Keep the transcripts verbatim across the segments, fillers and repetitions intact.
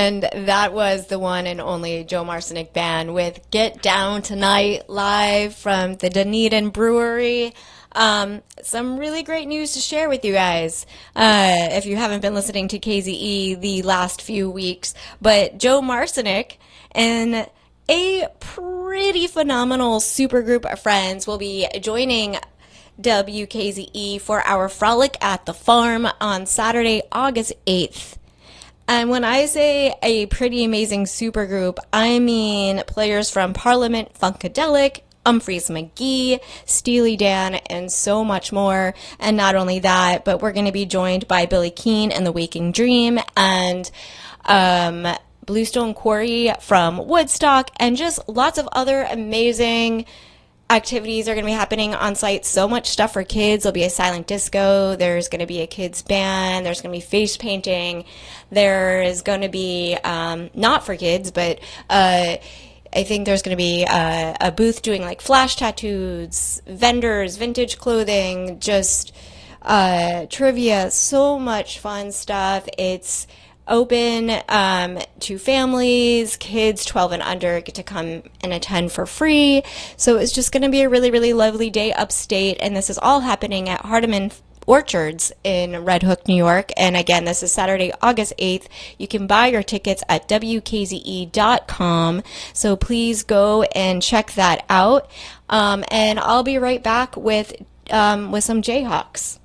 And that was the one and only Joe Marcinek Band with Get Down Tonight live from the Dunedin Brewery. Um, some really great news to share with you guys, uh, if you haven't been listening to K Z E the last few weeks. But Joe Marcinek and a pretty phenomenal supergroup of friends will be joining W K Z E for our Frolic at the Farm on Saturday, August eighth. And when I say a pretty amazing supergroup, I mean players from Parliament Funkadelic, Umphreys McGee, Steely Dan, and so much more. And not only that, but we're going to be joined by Billy Keane and the Waking Dream, and um, Bluestone Quarry from Woodstock, and just lots of other amazing activities are going to be happening on site. So much stuff for kids. There'll be a silent disco. There's going to be a kids band. There's going to be face painting. There is going to be, um, not for kids, but uh, I think there's going to be a, a booth doing like flash tattoos, vendors, vintage clothing, just uh, trivia, so much fun stuff. It's open um, to families. Kids twelve and under get to come and attend for free. So it's just going to be a really, really lovely day upstate. And this is all happening at Hardiman Orchards in Red Hook, New York. And again, this is Saturday, August eighth. You can buy your tickets at W K Z E dot com. So please go and check that out. Um, and I'll be right back with, um, with some Jayhawks.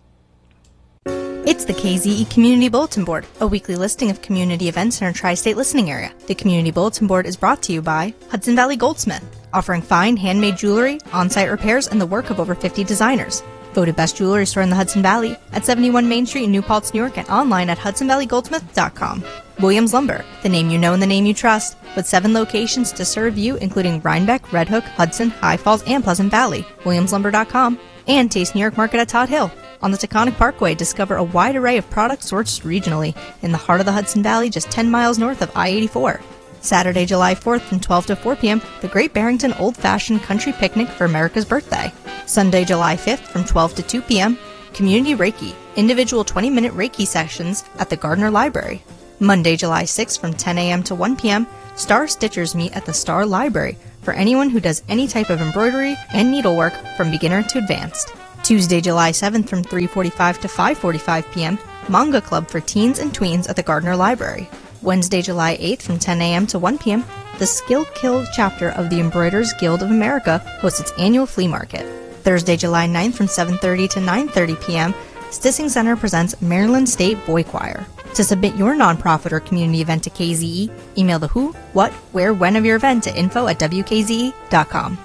It's the K Z E Community Bulletin Board, a weekly listing of community events in our tri-state listening area. The Community Bulletin Board is brought to you by Hudson Valley Goldsmith, offering fine handmade jewelry, on-site repairs, and the work of over fifty designers. Voted best jewelry store in the Hudson Valley at seventy-one Main Street in New Paltz, New York, and online at hudson valley goldsmith dot com. Williams Lumber, the name you know and the name you trust, with seven locations to serve you, including Rhinebeck, Red Hook, Hudson, High Falls, and Pleasant Valley. williams lumber dot com. And Taste New York Market at Todd Hill. On the Taconic Parkway, discover a wide array of products sourced regionally in the heart of the Hudson Valley, just ten miles north of I eighty-four. Saturday, July fourth from twelve to four p.m., the Great Barrington Old-Fashioned Country Picnic for America's Birthday. Sunday, July fifth from twelve to two p.m., Community Reiki, individual twenty-minute Reiki sessions at the Gardner Library. Monday, July sixth from ten a.m. to one p.m., Star Stitchers meet at the Star Library for anyone who does any type of embroidery and needlework from beginner to advanced. Tuesday, July seventh from three forty-five to five forty-five p.m., Manga Club for teens and tweens at the Gardner Library. Wednesday, July eighth from ten a.m. to one p.m., the Skill Kill chapter of the Embroiderers Guild of America hosts its annual flea market. Thursday, July ninth from seven thirty to nine thirty p.m., Stissing Center presents Maryland State Boy Choir. To submit your nonprofit or community event to K Z E, email the who, what, where, when of your event to info at w k z e dot com.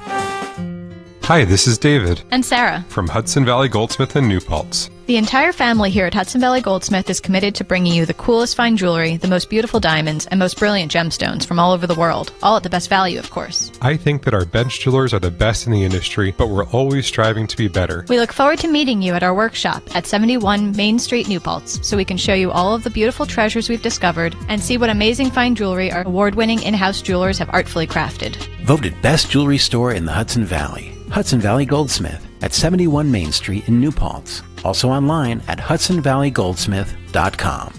Hi, this is David. And Sarah. From Hudson Valley Goldsmith in New Paltz. The entire family here at Hudson Valley Goldsmith is committed to bringing you the coolest fine jewelry, the most beautiful diamonds, and most brilliant gemstones from all over the world, all at the best value, of course. I think that our bench jewelers are the best in the industry, but we're always striving to be better. We look forward to meeting you at our workshop at seventy-one Main Street, New Paltz, so we can show you all of the beautiful treasures we've discovered and see what amazing fine jewelry our award-winning in-house jewelers have artfully crafted. Voted best jewelry store in the Hudson Valley. Hudson Valley Goldsmith at seventy-one Main Street in New Paltz. Also online at hudson valley goldsmith dot com.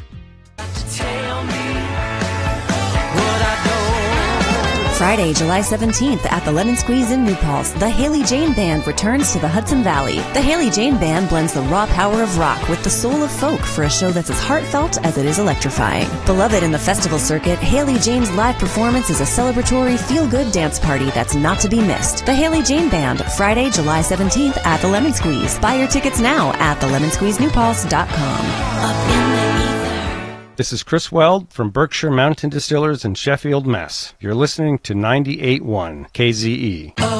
Friday, July seventeenth at the Lemon Squeeze in New Paltz, the Haley Jane Band returns to the Hudson Valley. The Haley Jane Band blends the raw power of rock with the soul of folk for a show that's as heartfelt as it is electrifying. Beloved in the festival circuit, Haley Jane's live performance is a celebratory, feel-good dance party that's not to be missed. The Haley Jane Band, Friday, July seventeenth at the Lemon Squeeze. Buy your tickets now at the lemon squeeze new paltz dot com. Up in the This is Chris Weld from Berkshire Mountain Distillers in Sheffield, Mass. You're listening to ninety-eight point one K Z E.